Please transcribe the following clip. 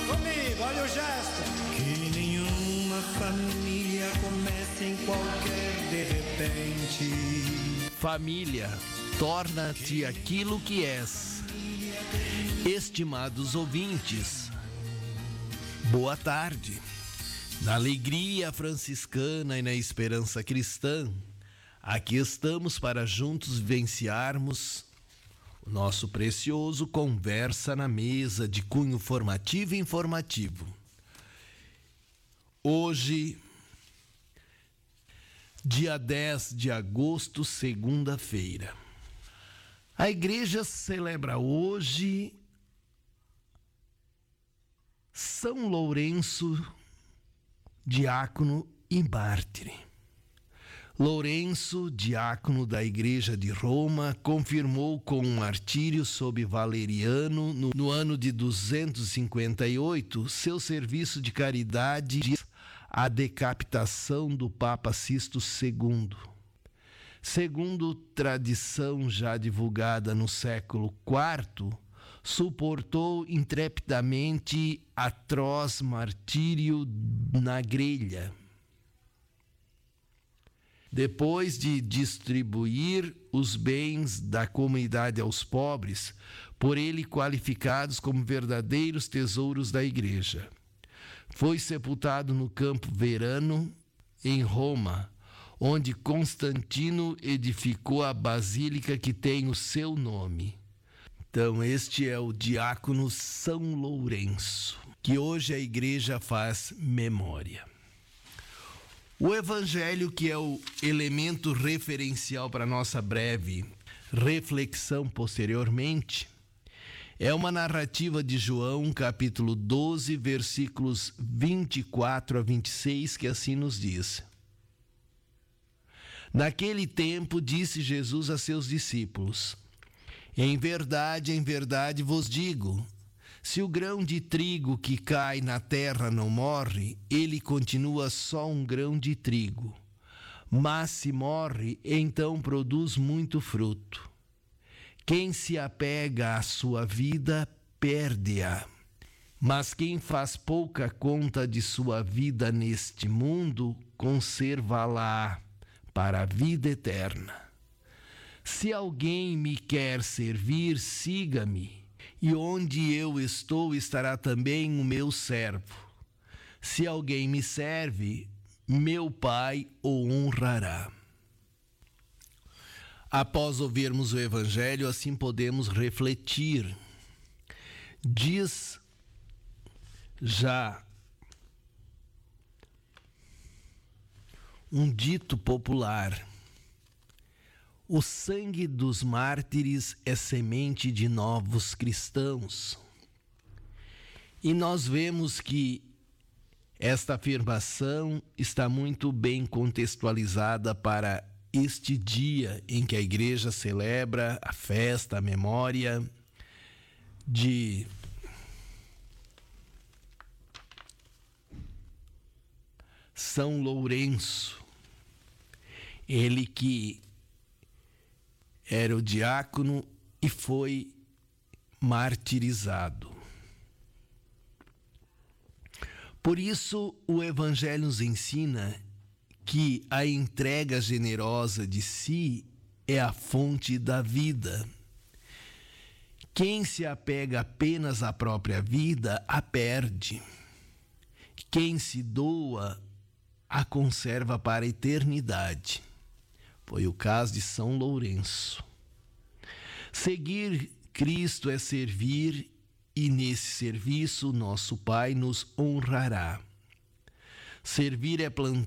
Comigo, olha o gesto. Que nenhuma família comece em qualquer de repente. Família, torna-te aquilo que és. Estimados ouvintes, boa tarde. Na alegria franciscana e na esperança cristã, aqui estamos para juntos vivenciarmos o nosso precioso Conversa na Mesa de cunho formativo e informativo. Hoje, dia 10 de agosto, segunda-feira. A igreja celebra hoje São Lourenço, diácono e mártir. Lourenço, diácono da Igreja de Roma, confirmou com um martírio sob Valeriano, no ano de 258, seu serviço de caridade à decapitação do Papa Sisto II. Segundo tradição já divulgada no século IV, suportou intrepidamente atroz martírio na grelha. Depois de distribuir os bens da comunidade aos pobres, por ele qualificados como verdadeiros tesouros da igreja, foi sepultado no Campo Verano, em Roma, onde Constantino edificou a basílica que tem o seu nome. Então, este é o diácono São Lourenço, que hoje a igreja faz memória. O evangelho, que é o elemento referencial para nossa breve reflexão posteriormente, é uma narrativa de João, capítulo 12, versículos 24 a 26, que assim nos diz: Naquele tempo disse Jesus a seus discípulos: em verdade vos digo, se o grão de trigo que cai na terra não morre, ele continua só um grão de trigo. Mas se morre, então produz muito fruto. Quem se apega à sua vida, perde-a. Mas quem faz pouca conta de sua vida neste mundo, conserva-la para a vida eterna. Se alguém me quer servir, siga-me. E onde eu estou, estará também o meu servo. Se alguém me serve, meu Pai o honrará. Após ouvirmos o Evangelho, assim podemos refletir. Diz já um dito popular: o sangue dos mártires é semente de novos cristãos. E nós vemos que esta afirmação está muito bem contextualizada para este dia em que a igreja celebra a festa, a memória de São Lourenço. Ele que era o diácono e foi martirizado. Por isso, o Evangelho nos ensina que a entrega generosa de si é a fonte da vida. Quem se apega apenas à própria vida, a perde. Quem se doa, a conserva para a eternidade. Foi o caso de São Lourenço. Seguir Cristo é servir, e nesse serviço nosso Pai nos honrará. Servir é plantar